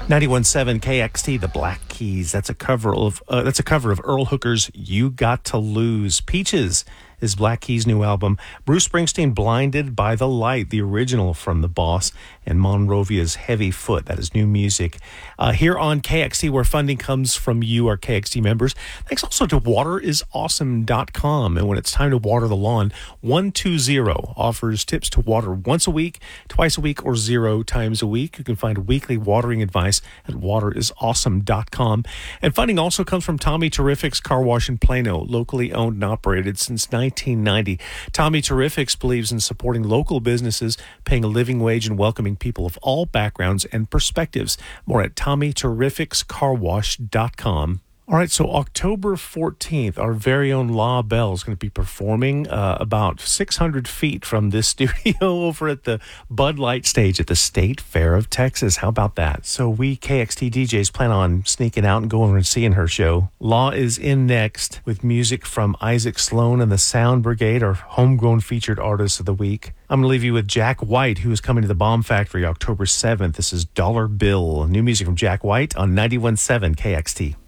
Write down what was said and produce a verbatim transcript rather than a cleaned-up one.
ninety-one point seven K X T, The Black Keys. That's a cover of uh, that's a cover of Earl Hooker's "You Got to Lose." Peaches is Black Keys' new album. Bruce Springsteen, "Blinded by the Light," the original from The Boss, and Monrovia's "Heavy Foot." That is new music. Uh, here on K X T, where funding comes from you, our K X T members. Thanks also to water is awesome dot com. And when it's time to water the lawn, one two zero offers tips to water once a week, twice a week, or zero times a week. You can find weekly watering advice at water is awesome dot com. And funding also comes from Tommy Terrific's Car Wash in Plano, locally owned and operated since nineteen ninety. Tommy Terrifics believes in supporting local businesses, paying a living wage, and welcoming people of all backgrounds and perspectives. More at tommy terrifics car wash dot com. All right, so October fourteenth, our very own La Belle is going to be performing uh, about six hundred feet from this studio over at the Bud Light stage at the State Fair of Texas. How about that? So we K X T D Js plan on sneaking out and going over and seeing her show. La is in next with music from Isaac Sloan and the Sound Brigade, our homegrown featured artists of the week. I'm going to leave you with Jack White, who is coming to the Bomb Factory October seventh. This is Dollar Bill. New music from Jack White on ninety-one point seven K X T.